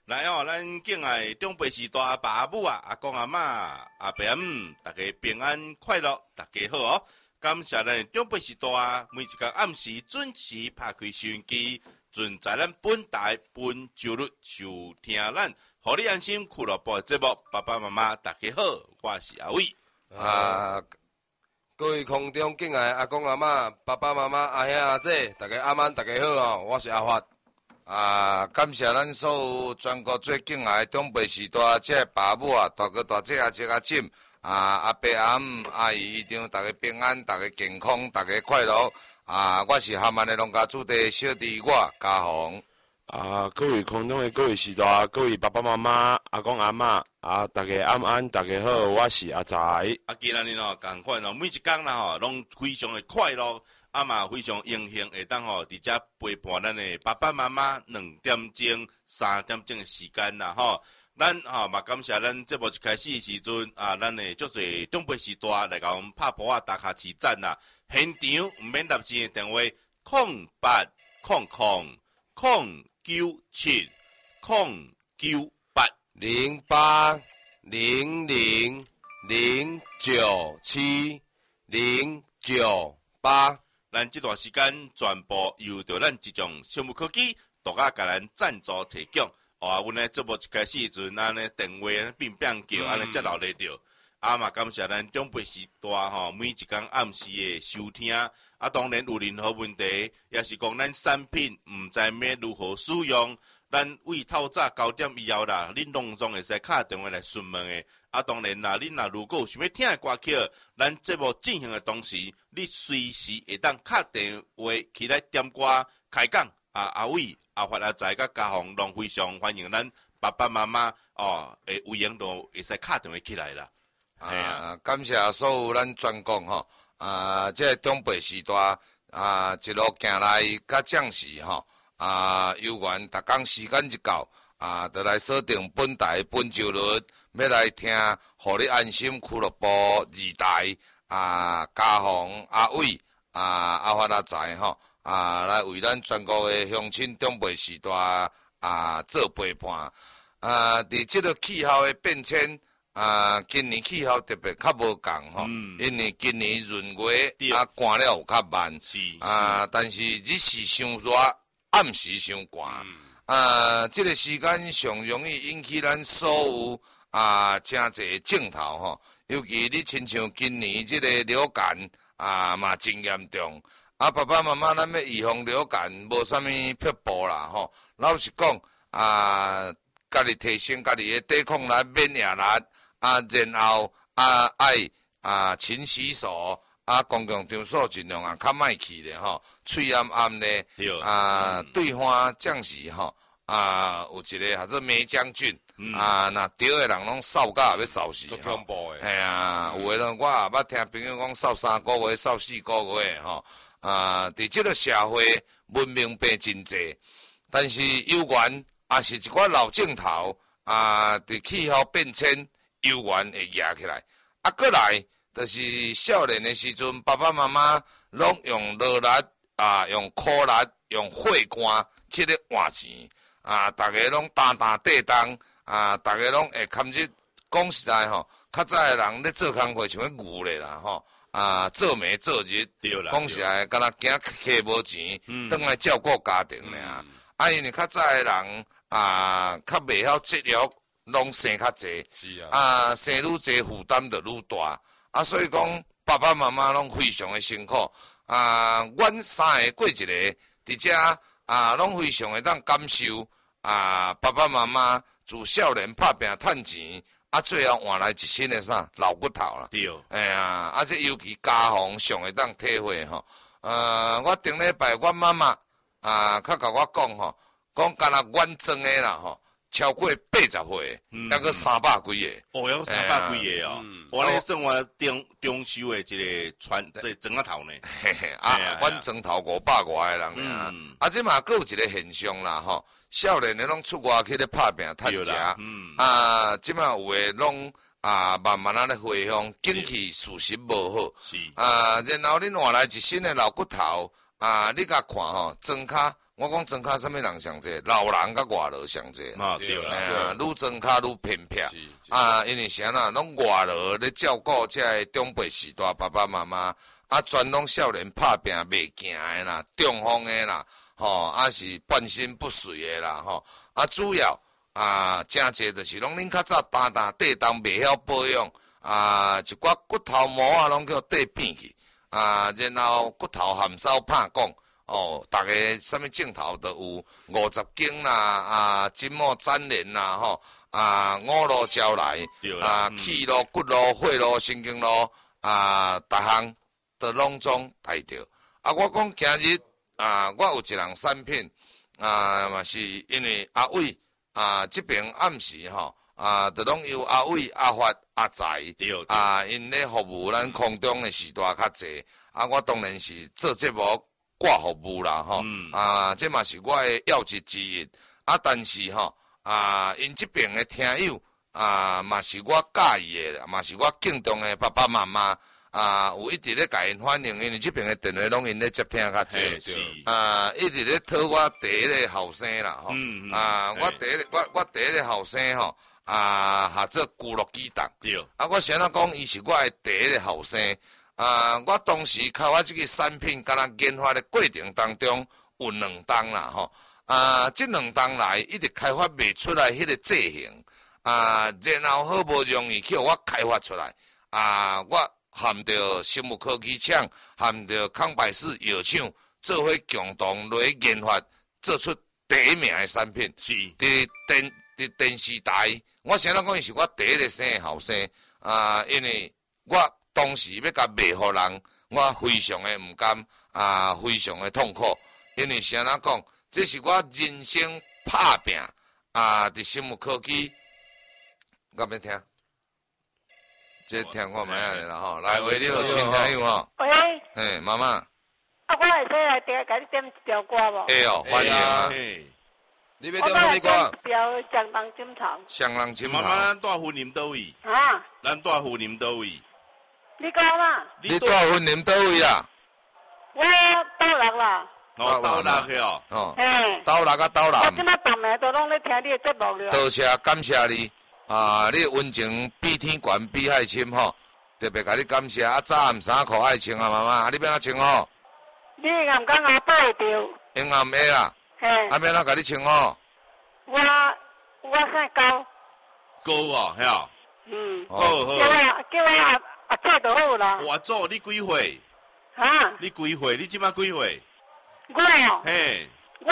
来哦，咱敬爱长辈时代阿爸阿母啊、阿公阿嬷、阿伯阿姆，大家平安快乐，大家好哦！感谢咱长辈时代每一天暗时准时拍开收音机，准在咱本台本周日收听咱，互你安心俱乐部的节目。爸爸妈妈大家好，我是阿伟。 各位空中敬爱阿公阿嬷、爸爸妈妈、阿兄阿姐，大家晚安，大家好哦！我是阿发。感谢咱所有全国最敬爱的长辈时代，这爸母啊、大哥大姐啊、这个亲阿伯阿姆、阿姨一定大家平安，大家健康，大家快乐。我是厦门的农家主地小弟我嘉宏。 各位空中的各位时代，各位爸爸妈妈、阿公阿嬷大家晚安，大家好，我是阿财。 今仔日哦，共款哦，每一天啦吼，拢非常的快乐。嘛非常荣幸会当吼，伫遮陪伴咱的爸爸妈妈2点钟、3点钟的时间啦吼。咱嘛感谢咱节目一开始的时阵咱的足侪长辈时代来甲阮拍波打卡市站啦。现场毋免立钱的电话0800097098 0800097098。 咱这段时间全部由着咱一种生物科技独家甲咱赞助提供。阮咧节目一开始时阵，安尼电话变叫，安尼才留咧着。嘛感谢咱长辈时代吼，每一天暗时的收听。当然有任何问题，也是讲咱产品毋知要如何使用，咱为透早9点以后啦，恁拢总会使打电话来询问的。当然啦，恁若如果有想要听的歌曲，咱节目进行的同时，你随时会当打电话起来点歌开讲。阿伟、阿发、阿财、甲嘉宏拢非常欢迎咱爸爸妈妈有闲都会使打电话起来啦。 感谢所有咱全国吼这长辈时代一路行来甲将士吼有缘逐工时间一到就来锁定本台本周日要来听，互你安心俱乐部2台嘉宏、阿伟、阿发、阿财吼来为咱全国的乡亲长辈时代做陪伴。伫即个气候的变迁。今年气候特别较无共吼，因为今年闰月寒了有较慢，但是日时伤热，暗时伤寒，这个时间上容易引起咱所有真侪症头吼，尤其你亲像今年这个流感嘛真严重，爸爸妈妈咱要预防流感，无啥物撇步啦吼，老实讲家己提升家己的抵抗力、免疫力。然后爱勤洗手公共场所尽量较莫去咧吼，嘴暗咧对方将士吼有一个叫做梅将军若对的人拢扫甲要扫死， 足恐怖诶！ 有诶人我也捌听朋友讲扫3个月、扫4个月吼伫即个社会文明病真济，但是有缘也是一寡老镜头伫气候变迁。有缘会压起来，过来就是少年的时阵，爸爸妈妈拢用劳力用苦力、用血汗去咧换钱大家拢担地当大家拢会堪日讲实在吼，较早的人咧做工课像咧牛咧啦吼做暝做日，讲实在，敢若惊客无钱，倒来照顾家庭咧因为较早的人较袂晓节约。拢生较济， 是生愈济负担就愈大，所以讲爸爸妈妈拢非常的辛苦，阮3个过一个，伫遮拢非常的当感受，爸爸妈妈自少年拍拼趁钱，最后换来一身的啥老骨头啦。 对， 这尤其家访上会当体会吼，我顶礼拜阮妈妈较甲我讲吼，讲敢若阮装的啦吼。超过80岁，还阁300几个。 有300几个哦。我咧算我中寿的一个这庄仔头呢。 阮庄头500外个人这嘛阁有一个现象啦吼，少年的拢出外去咧拍拼趁食，这嘛有诶拢慢慢咧回乡，景气事实无好。然后恁换来一身的老骨头你甲看吼，庄骹。 我讲庄脚什么人上济？老人甲外劳上济。 对啦， 愈庄脚愈偏僻。因为啥呐？拢外劳咧照顾这个长辈时代爸爸妈妈，全拢少年拍拼袂行的啦，中风的啦，是半身不遂的啦，主要真济就是拢恁较早担地动袂晓保养，一寡骨头毛拢叫地变去，然后骨头含梢拍讲。大家什么镜头都有50斤啦，筋膜粘连啦，五路招来，气路、骨路、血路、神经路，逐项都拢总带着。我讲今日我有一人产品，嘛是因为阿伟这边暗时就拢由阿伟、阿发、阿财，因咧服务咱空中的时代较济，我当然是做节目。挂服务啦，这嘛是我的要旨之一。但是因这边的听友嘛是我介意的，嘛是我敬重的爸爸妈妈有一直咧甲因反映，因为这边的电话拢因咧接听较济，一直咧讨我第一个后生啦，我第一个后生下做咕噜鸡蛋，我先讲伊是我的第一个后生。我当时开发这个产品，敢若研发的过程当中有2档啦，这2档来一直开发袂出来迄个剂型，然后好不容易叫我开发出来，我含着生物科技厂，含着康百氏药厂，做伙共同来研发，做出第一名的产品。是，伫电视台，我先讲伊是我第一个生的后生，因为我。当时要甲卖互人，我非常的毋甘，非常的痛苦，因为啥人讲，这是我人生打拼，伫生物科技，我要听，这听看卖啊啦来，喂，你好，新听友喂，妈妈， 我会使来甲你点一条歌无？ 会哦，欢迎啊，你要点什么歌？ 条相当金长。 相当金长。 妈妈，咱大婚啉倒位？咱大婚啉倒位？ 你讲嘛？ 你大婚啉倒位啊？ 我倒六啦。 倒六去哦。 倒六啊，倒六。 我即摆逐暝都拢咧听你的节目了。 多谢，感谢你。你温情比天悬，比海深特别甲你感谢。早暗衫裤爱穿妈妈，你要哪穿你暗讲阿爸会着？ 阴暗下啦。要哪甲你穿我姓高。 高晓。好。 叫我阿姐就好啦。 我做你几岁？你几岁？你即摆几岁？ 我哦。我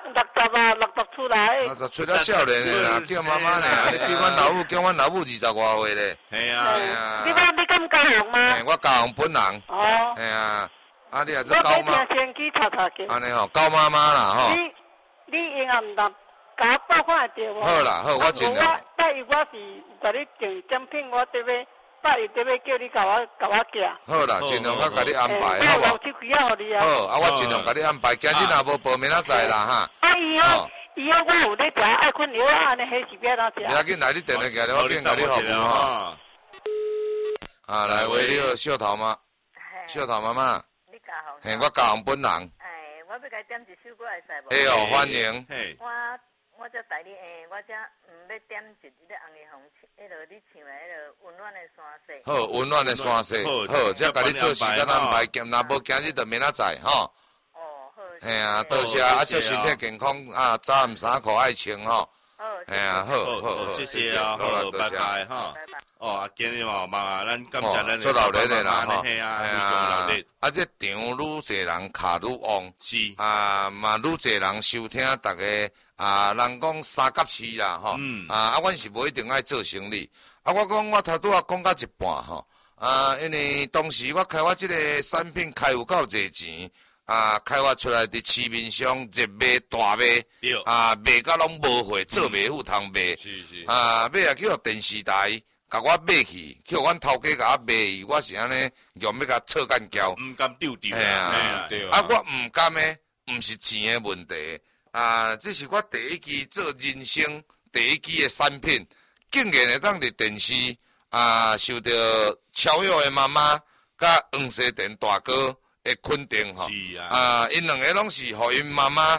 60出来。 60出了少年的啦，叫妈妈呢，你比阮老母叫阮老母20外岁咧。 系啊。 你敢交行吗？ 我交行本人。系啊。你也做高妈。 我先去查去。 安尼高妈妈啦你应该毋当甲我报看会着无？ 好啦，好，我尽量。 拜一我是甲你订奖品，我这边。拜一这边叫你甲我寄。 好啦，尽量甲你安排，好无？好，我尽量甲你安排。今日若无报，明仔载啦以后我有咧食爱困药安尼，迄是要哪食？ 你要紧来，你电话过来，我紧甲你服务来，喂，你好，小头妈，小头妈妈。 你教好。 我教行本人。 我要甲点一首歌会使无？欢迎。 我这代理我这要点一个红叶红，你唱的温暖的山势。 好，温暖的山势，好，这甲你做时间安排，若无今日就明仔载好。好。多谢，祝身体健康早暗衫裤爱穿好。好， 谢谢好，拜拜今日妈妈，咱感谢咱做老热的啦非常热。 这场愈侪人卡愈旺， 是嘛愈侪人收听，大家。人讲三甲市啦，阮是无一定爱做生意。我讲我头拄讲到一半因为当时我开发这个产品开有够侪钱，开发出来伫市面上热卖大卖，卖甲拢无货，做袂有通卖。买也去互电视台甲我买去，去互阮头家甲我卖，我是安尼用要甲错干胶， 毋甘丢丢。 我毋甘诶，毋是钱诶问题。这是我第一期做人生第一期的产品，竟然会当伫电视受到超越的妈妈甲黄西田大哥的肯定因两个拢是互因妈妈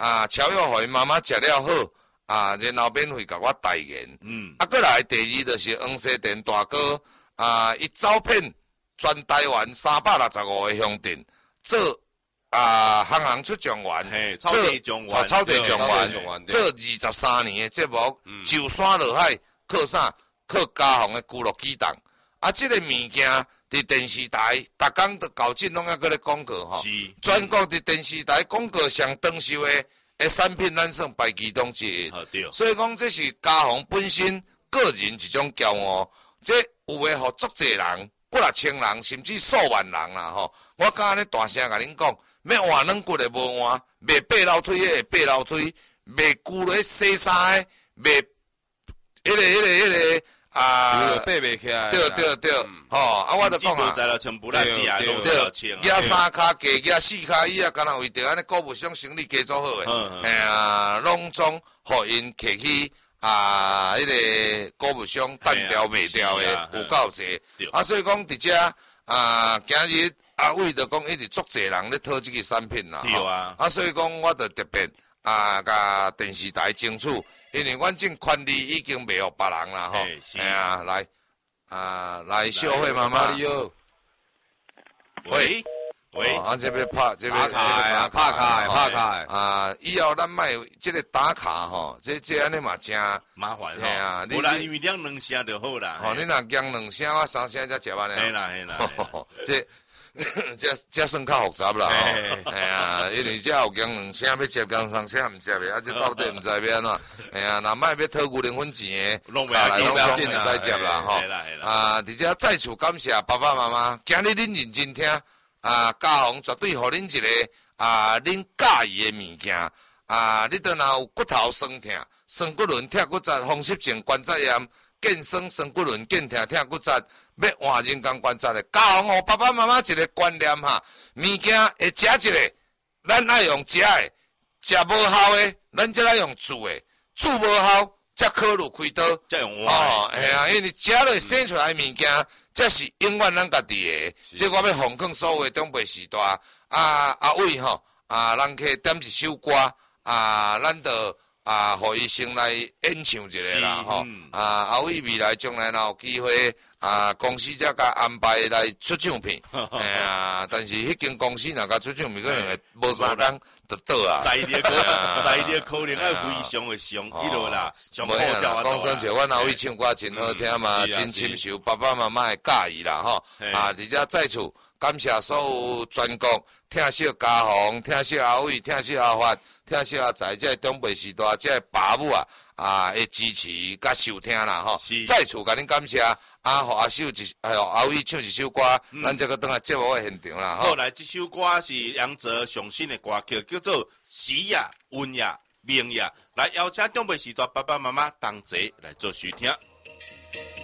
超友互因妈妈食了好，然后免费甲我代言。过来第二就是黄西店大哥，伊招聘全台湾365个乡镇做行出状元， 草地状元， 草地状元，做23年的节目，就山落海，靠啥？靠家乡的咕噜鸡蛋。这个物件伫电视台，逐工都搞进拢要搁咧广告吼。全国伫电视台广告上长寿的产品，咱算排其中之一。所以讲，这是家乡本身个人一种骄傲。这有诶，互足侪人，几啊千人，甚至数万人啦吼。我敢安尼大声甲恁讲，要换软骨的无换，卖八楼梯的八楼梯，卖旧的西衫的，卖迄个。 爬袂起来。 对，吼，我就讲啊， 对， 举三骹架，举四骹椅啊，敢若为着安尼购物商生意加做好诶，拢总互因摕去迄个购物商单调卖掉诶，有够济。所以讲伫遮今日阿伟就讲一直足济人咧讨即个产品啦。吼，所以讲我就特别甲电视台争取。因为阮种权利已经卖互别人啦，吼，来小慧妈妈， 喂， 这边拍卡，以后咱卖这个打卡吼，这安尼嘛真麻烦吼，不然因为两两声就好啦。 你若讲两声，我三声才食完咧。 嘿啦， 这算较复杂啦，因为这有讲两声要接，讲三声唔接的，这到底唔知要安怎？若卖要讨牛零分钱的， 拢总会使接啦，吼。伫这再次感谢爸爸妈妈，今日恁认真听，家乡绝对互恁一个恁喜意的物件，你倒若有骨头酸痛、酸骨轮、痛骨折、风湿症、关节炎、健酸、酸骨轮、健痛、痛骨折。要换人工关节的，教互爸爸妈妈一个观念哈，物件会食一个，咱爱用食的，食无效的，咱则爱用煮的，煮无效则考虑开刀， 则用换。 因为食落生出来的物件，这是永远咱家己的。这我要奉劝所有的长辈时代，阿伟吼，人客点一首歌，咱就互伊先来演唱一下啦吼。阿伟未来将来若有机会。公司才甲安排来出唱片，但是迄间公司若甲出唱片，可能会无三工就倒啊。 在地可能要非常的上迄落啦，上好叫我讲生笑，阮阿伟唱歌真好听嘛，真深受爸爸妈妈的喜意啦吼。而且再次感谢所有全国听惜家乡、听惜阿伟、听惜阿发、听惜阿财，这长辈时代，这爸母的支持甲收听啦吼。再次甲恁感谢。互阿伟唱一首歌，咱这个等下节目的现场啦。 好，来，这首歌是杨泽上新的歌曲，叫做《喜呀、温呀、明呀》，来邀请长辈时代爸爸妈妈同齐来做收听。